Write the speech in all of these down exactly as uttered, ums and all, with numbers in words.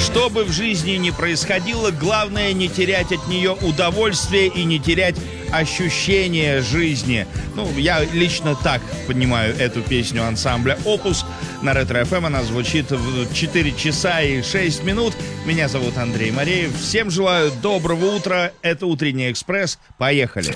Что бы в жизни ни происходило, главное не терять от нее удовольствие и не терять ощущение жизни. Ну, я лично так понимаю эту песню ансамбля «Опус». На Ретро-эф эм она звучит в четыре часа и шесть минут. Меня зовут Андрей Мореев. Всем желаю доброго утра. Это «Утренний экспресс». Поехали.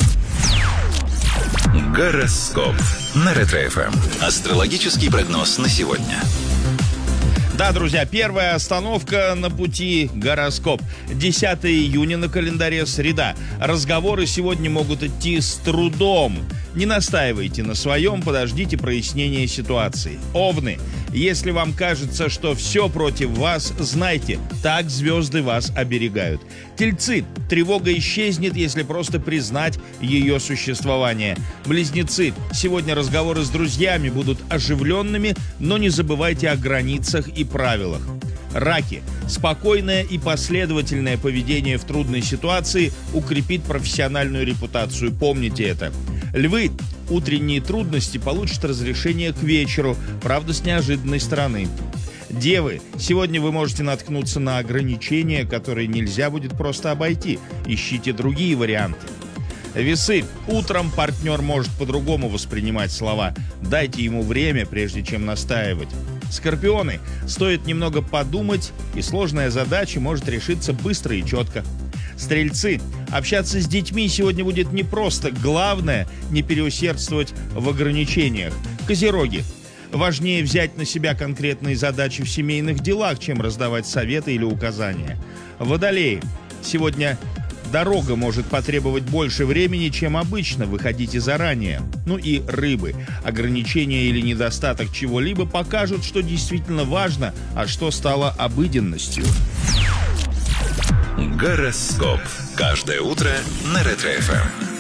Гороскоп на Ретро-эф эм. Астрологический прогноз на сегодня. Да, друзья, первая остановка на пути — гороскоп. десятого июня на календаре, среда. Разговоры сегодня могут идти с трудом. Не настаивайте на своем, подождите прояснения ситуации. Овны, если вам кажется, что все против вас, знайте, так звезды вас оберегают. Тельцы, тревога исчезнет, если просто признать ее существование. Близнецы, сегодня разговоры с друзьями будут оживленными, но не забывайте о границах и правилах. Раки, спокойное и последовательное поведение в трудной ситуации укрепит профессиональную репутацию. Помните это. Львы, утренние трудности получат разрешение к вечеру, правда, с неожиданной стороны. Девы, сегодня вы можете наткнуться на ограничения, которые нельзя будет просто обойти. Ищите другие варианты. Весы, утром партнер может по-другому воспринимать слова. Дайте ему время, прежде чем настаивать. Скорпионы, стоит немного подумать, и сложная задача может решиться быстро и четко. Стрельцы, общаться с детьми сегодня будет непросто. Главное, не переусердствовать в ограничениях. Козероги, важнее взять на себя конкретные задачи в семейных делах, чем раздавать советы или указания. Водолеи, сегодня дорога может потребовать больше времени, чем обычно. Выходите заранее. Ну и рыбы. Ограничения или недостаток чего-либо покажут, что действительно важно, а что стало обыденностью. Гороскоп. Каждое утро на Ретро-эф эм.